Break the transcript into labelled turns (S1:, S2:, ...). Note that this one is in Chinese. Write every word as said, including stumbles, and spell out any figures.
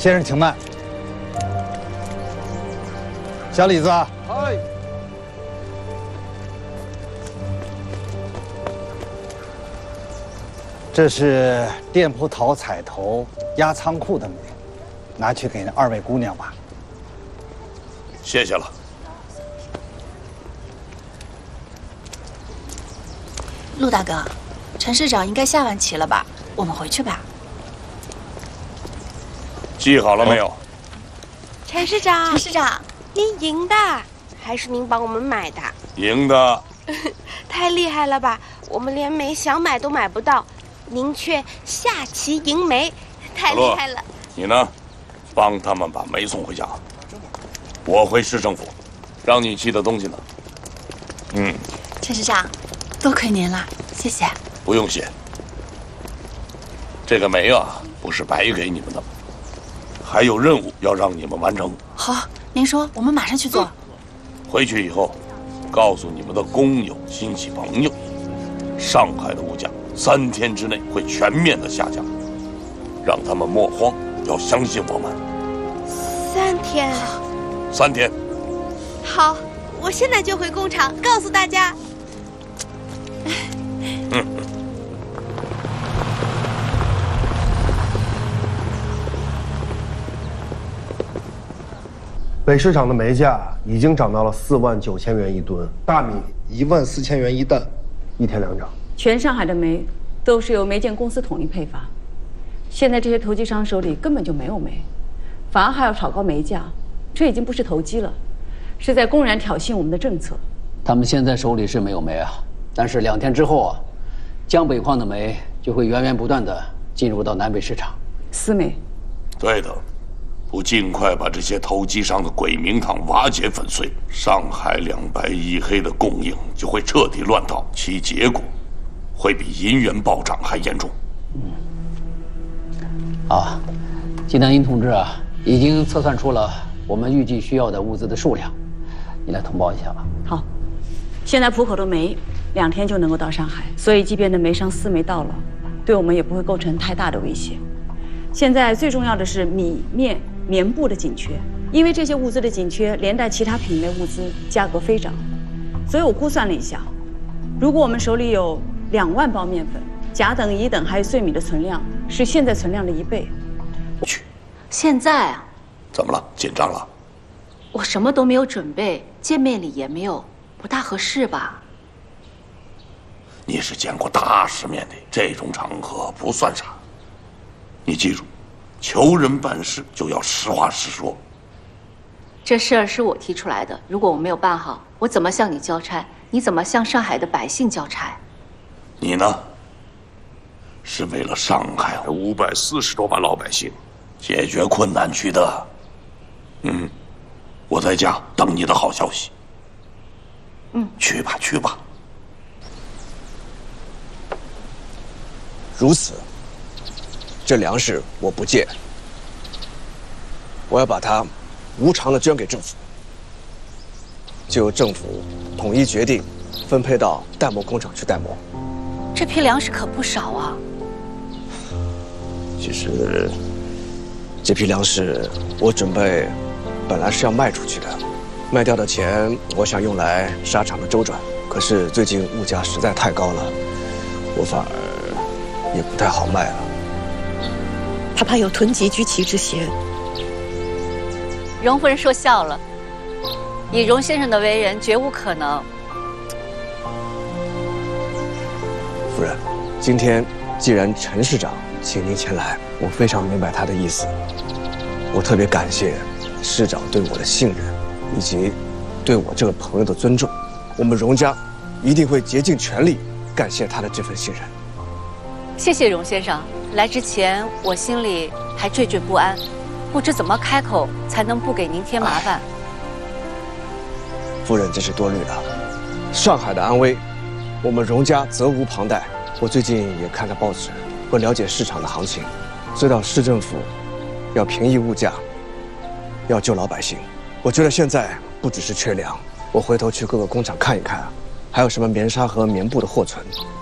S1: 先生，请慢。小李子，
S2: 嗨，
S1: 这是店铺淘彩头压仓库的煤，拿去给那二位姑娘吧。
S3: 谢谢了。
S4: 陆大哥，陈市长应该下完棋了吧？我们回去吧。
S3: 记好了没有？
S5: 陈市长，
S4: 陈市长，
S5: 您赢的，还是您帮我们买的？
S3: 赢的。
S5: 太厉害了吧！我们连煤想买都买不到，您却下棋赢煤，太厉害了。
S3: 你呢？帮他们把煤送回家。我回市政府，让你寄的东西呢。嗯。
S4: 陈市长，多亏您了，谢谢。
S3: 不用谢。这个煤啊，不是白给你们的，还有任务要让你们完成。
S4: 好，您说，我们马上去做。
S3: 回去以后，告诉你们的工友、亲戚、朋友，上海的物价三天之内会全面的下降，让他们莫慌，要相信我们。
S5: 三天。
S3: 三天。
S5: 好，我现在就回工厂告诉大家。
S3: 嗯。
S2: 北市场的煤价已经涨到了四万九千元一吨，大米一万四千元一担，一天两涨。
S6: 全上海的煤都是由煤建公司统一配发，现在这些投机商手里根本就没有煤，反而还要炒高煤价，这已经不是投机了，是在公然挑衅我们的政策。
S7: 他们现在手里是没有煤啊，但是两天之后啊，江北矿的煤就会源源不断的进入到南北市场。
S6: 私煤。
S3: 对的。不尽快把这些投机商的鬼名堂瓦解粉碎，上海两白一黑的供应就会彻底乱套，其结果会比银元暴涨还严重。
S7: 嗯，啊，金南英同志啊，已经测算出了我们预计需要的物资的数量，你来通报一下吧。
S6: 好，现在浦口的煤两天就能够到上海，所以即便那煤商私煤到了，对我们也不会构成太大的威胁。现在最重要的是米面。棉布的紧缺，因为这些物资的紧缺，连带其他品类物资价格飞涨，所以我估算了一下，如果我们手里有两万包面粉，甲等、乙等还有碎米的存量是现在存量的一倍。
S3: 去，
S4: 现在啊？
S3: 怎么了？紧张了？
S4: 我什么都没有准备，见面礼也没有，不大合适吧？
S3: 你是见过大世面的，这种场合不算啥。你记住。求人办事就要实话实说。
S4: 这事儿是我提出来的，如果我没有办好，我怎么向你交差？你怎么向上海的百姓交差？
S3: 你呢？是为了上海五百四十多万老百姓解决困难去的。嗯，我在家等你的好消息。
S4: 嗯，
S3: 去吧，去吧。
S8: 如此。这粮食我不借，我要把它无偿的捐给政府，就由政府统一决定分配到代磨工厂去代磨。
S4: 这批粮食可不少啊。
S8: 其实，这批粮食我准备本来是要卖出去的，卖掉的钱我想用来沙场的周转，可是最近物价实在太高了，我反而也不太好卖了。
S9: 他怕有囤积居奇之嫌。
S10: 荣夫人说笑了，以荣先生的为人，绝无可能。
S8: 夫人，今天既然陈市长请您前来，我非常明白他的意思。我特别感谢市长对我的信任，以及对我这个朋友的尊重。我们荣家一定会竭尽全力感谢他的这份信任。
S10: 谢谢荣先生。来之前，我心里还惴惴不安，不知怎么开口才能不给您添麻烦。
S8: 夫人真是多虑了。上海的安危，我们荣家责无旁贷。我最近也看了报纸，和了解市场的行情，知道市政府要平抑物价，要救老百姓。我觉得现在不只是缺粮，我回头去各个工厂看一看，还有什么棉纱和棉布的货存。